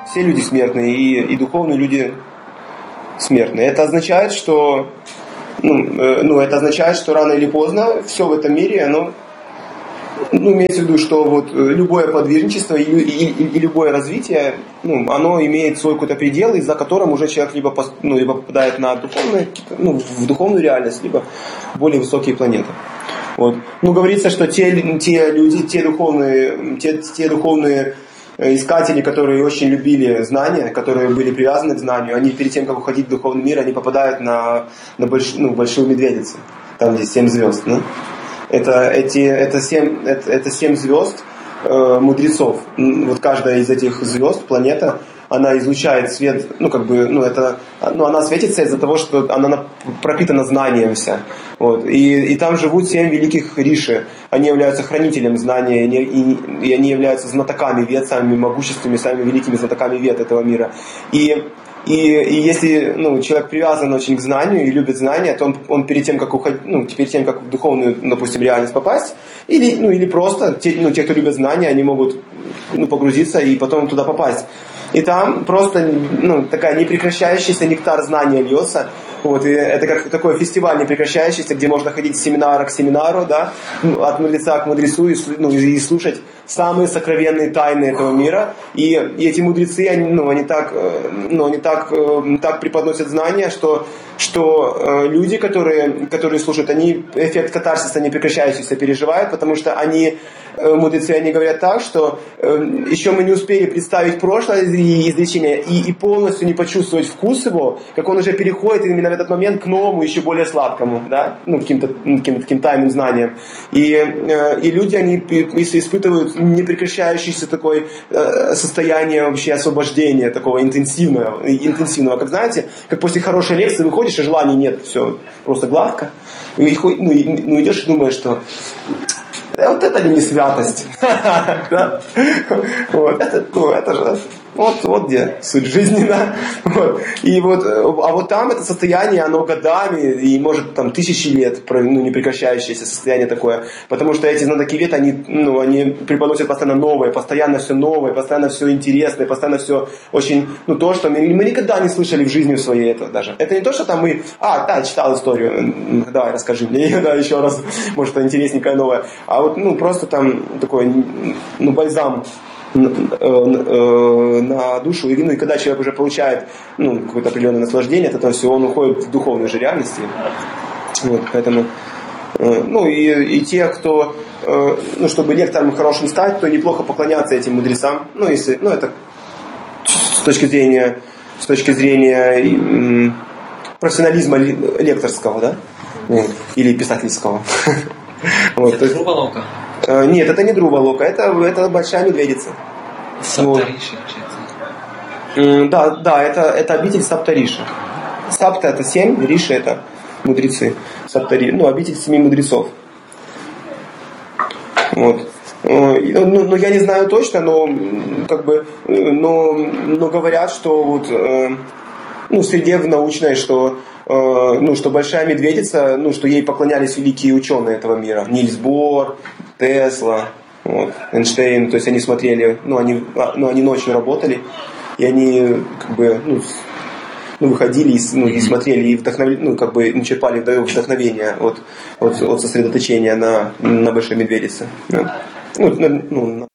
Все люди смертные, и духовные люди смертные. Это означает, что это означает, что рано или поздно все в этом мире, оно имеется в виду, что вот любое подвижничество и любое развитие, оно имеет свой какой-то предел, из-за которым уже человек либо попадает на духовную, в духовную реальность, либо в более высокие планеты. Вот. Говорится, что те люди, те духовные искатели, которые очень любили знания, которые были привязаны к знанию, они перед тем, как уходить в духовный мир, они попадают на большую медведицу, там где 7 звезд. Это 7 звезд мудрецов. Вот каждая из этих звезд, планета, она излучает свет, она светится из-за того, что она пропитана знанием вся. Вот. И там живут 7 великих риши. Они являются хранителем знания, и они являются знатоками вед, самыми могущественными, самыми великими знатоками вед этого мира. И если человек привязан очень к знанию и любит знания, то он перед тем, как в духовную, допустим, реальность попасть, или просто те, кто любят знания, они могут погрузиться и потом туда попасть. И там просто такая непрекращающаяся нектар знания льется. Вот, и это как такой фестиваль непрекращающийся, где можно ходить с семинара к семинару, да, от мудреца к мудрецу и слушать самые сокровенные тайны этого мира. И эти мудрецы, они так преподносят знания, что люди, которые слушают, они эффект катарсиса непрекращающийся переживают, потому что мудрецы, они говорят так, что еще мы не успели представить прошлое изречение и полностью не почувствовать вкус его, как он уже переходит именно в этот момент к новому, еще более сладкому, да, каким-то таким тайным знаниям. И люди, они испытывают непрекращающееся такое состояние вообще освобождения, такого интенсивного, как знаете, как после хорошей лекции выходишь, и желаний нет, все просто гладко, и идешь и думаешь, что вот это ли не святость? Это же вот где суть жизни, да? А вот там это состояние, оно годами, и может там тысячи лет, непрекращающееся состояние такое, потому что эти знатоки вед, они преподносят постоянно новое, постоянно все интересное, постоянно все очень, то, что мы никогда не слышали в жизни своей этого даже. Это не то, что там мы, читал историю, давай расскажи мне ее, да, еще раз, может, это интересненькое новое, а вот, просто там такой, бальзам на душу, и когда человек уже получает какое-то определенное наслаждение от этого всего, он уходит в духовную же реальность. Вот, поэтому и те, кто чтобы лектором хорошим стать, то неплохо поклоняться этим мудрецам, если это с точки зрения профессионализма лекторского, да, или писательского. Это Друва Лока? Нет, это не Друва Лока, это большая медведица. Саптариши, Да, это обитель Саптариши. Сапта это 7, Риши это мудрецы. Обитель 7 мудрецов. Вот. Я не знаю точно, но говорят, что вот в среде научной, что большая медведица, что ей поклонялись великие ученые этого мира. Нильс Бор, Тесла, Эйнштейн, то есть они смотрели, они ночью работали, и они выходили и смотрели, и черпали вдохновение от сосредоточения на большой медведице.